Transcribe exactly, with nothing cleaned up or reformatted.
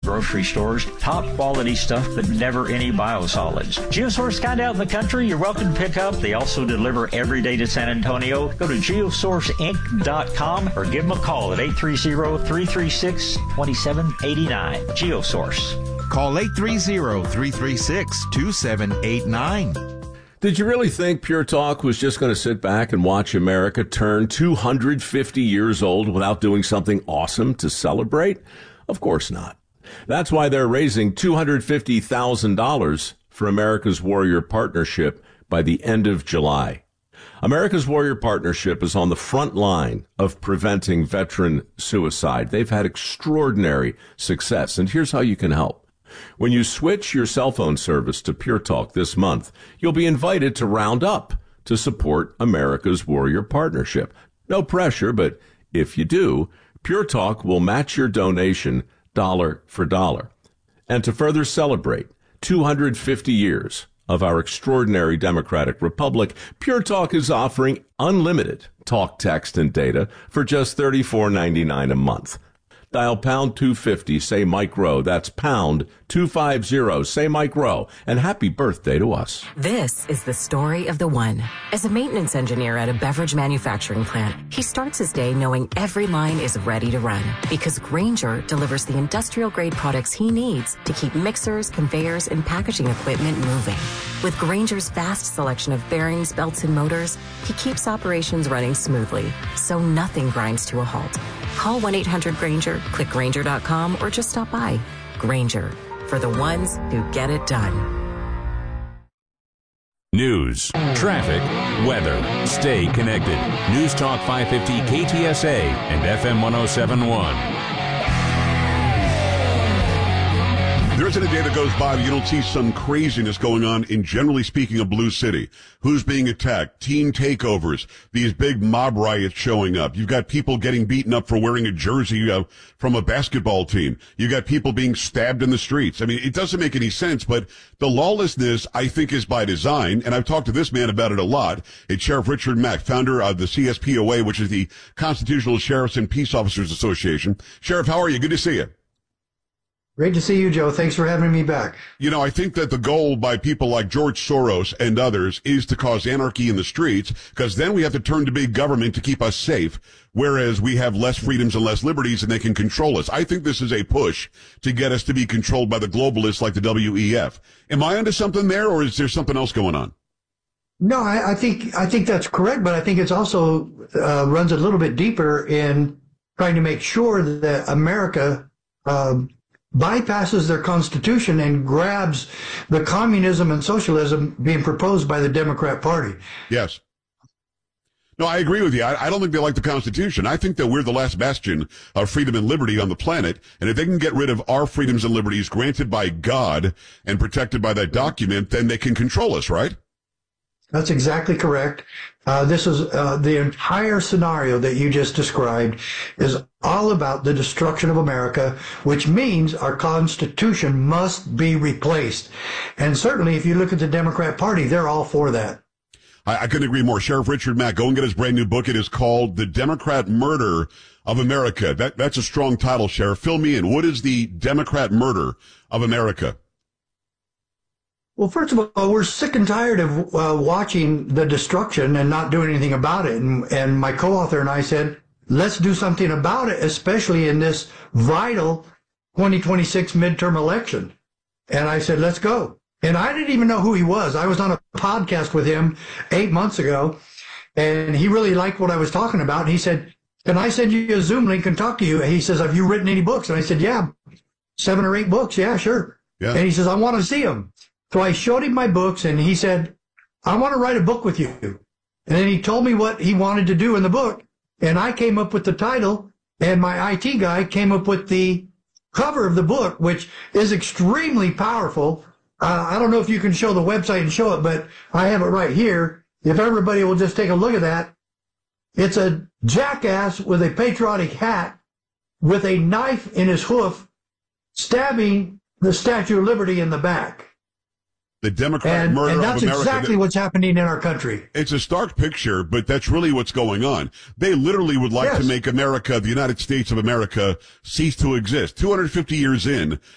grocery stores. Top quality stuff, but never any biosolids. Geosource got out in the country, you're welcome to pick up. They also deliver every day to San Antonio. Go to geosource inc dot com or give them a call at eight three zero, three three six, two seven eight nine. Geosource. Call eight three zero, three three six, two seven eight nine. Did you really think Pure Talk was just going to sit back and watch America turn two hundred fifty years old without doing something awesome to celebrate? Of course not. That's why they're raising two hundred fifty thousand dollars for America's Warrior Partnership by the end of July. America's Warrior Partnership is on the front line of preventing veteran suicide. They've had extraordinary success, and here's how you can help. When you switch your cell phone service to Pure Talk this month, you'll be invited to round up to support America's Warrior Partnership. No pressure, but if you do, Pure Talk will match your donation dollar for dollar. And to further celebrate two hundred fifty years of our extraordinary democratic republic, Pure Talk is offering unlimited talk, text, and data for just thirty-four ninety-nine a month. Dial pound two fifty, say Mike Rowe. That's pound two fifty, say Mike Rowe. And happy birthday to us. This is the story of the one. As a maintenance engineer at a beverage manufacturing plant, he starts his day knowing every line is ready to run because Grainger delivers the industrial-grade products he needs to keep mixers, conveyors, and packaging equipment moving. With Grainger's vast selection of bearings, belts, and motors, he keeps operations running smoothly, so nothing grinds to a halt. Call one eight hundred Grainger, click Grainger dot com, or just stop by. Grainger, for the ones who get it done. News, traffic, weather. Stay connected. News Talk five fifty K T S A and F M one oh seven point one. There isn't a day that goes by that you don't see some craziness going on in, generally speaking, a blue city. Who's being attacked? Teen takeovers. These big mob riots showing up. You've got people getting beaten up for wearing a jersey uh, from a basketball team. You've got people being stabbed in the streets. I mean, it doesn't make any sense, but the lawlessness, I think, is by design, and I've talked to this man about it a lot. It's Sheriff Richard Mack, founder of the C S P O A, which is the Constitutional Sheriffs and Peace Officers Association. Sheriff, how are you? Good to see you. Great to see you, Joe. Thanks for having me back. You know, I think that the goal by people like George Soros and others is to cause anarchy in the streets, because then we have to turn to big government to keep us safe, whereas we have less freedoms and less liberties and they can control us. I think this is a push to get us to be controlled by the globalists like the W E F. Am I onto something there, or is there something else going on? No, I, I think I think that's correct, but I think it's also uh, runs a little bit deeper in trying to make sure that America um, bypasses their constitution and grabs the communism and socialism being proposed by the Democrat Party. Yes. No, I agree with you. I, I don't think they like the Constitution. I think that we're the last bastion of freedom and liberty on the planet. And if they can get rid of our freedoms and liberties granted by God and protected by that document, then they can control us, right? That's exactly correct. Uh, this is uh, the entire scenario that you just described is all about the destruction of America, which means our Constitution must be replaced. And certainly, if you look at the Democrat Party, they're all for that. I, I couldn't agree more. Sheriff Richard Mack, go and get his brand new book. It is called The Democrat Murder of America. That That's a strong title, Sheriff. Fill me in. What is the Democrat Murder of America? Well, first of all, we're sick and tired of uh, watching the destruction and not doing anything about it. And, and my co-author and I said, let's do something about it, especially in this vital twenty twenty-six midterm election. And I said, let's go. And I didn't even know who he was. I was on a podcast with him eight months ago, and he really liked what I was talking about. And he said, can I send you a Zoom link and talk to you? And he says, have you written any books? And I said, yeah, seven or eight books. Yeah, sure. Yeah. And he says, I want to see them. So I showed him my books, and he said, I want to write a book with you. And then he told me what he wanted to do in the book, and I came up with the title, and my I T guy came up with the cover of the book, which is extremely powerful. Uh, I don't know if you can show the website and show it, but I have it right here. If everybody will just take a look at that. It's a jackass with a patriotic hat with a knife in his hoof stabbing the Statue of Liberty in the back. The Democratic and, murder and that's of America. Exactly what's happening in our country. It's a stark picture, but that's really what's going on. They literally would like yes. to make America, the United States of America, cease to exist. two hundred fifty years in,